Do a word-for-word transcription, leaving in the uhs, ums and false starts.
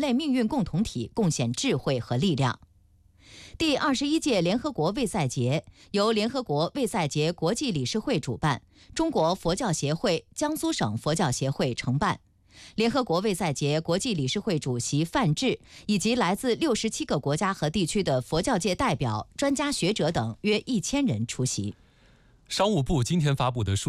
类命运共同体贡献智慧和力量。第二十一届联合国卫赛节由联合国卫赛节国际理事会主办，中国佛教协会、江苏省佛教协会承办。联合国卫赛节国际理事会主席范志以及来自六十七个国家和地区的佛教界代表、专家学者等约一千人出席。 商务部今天发布的数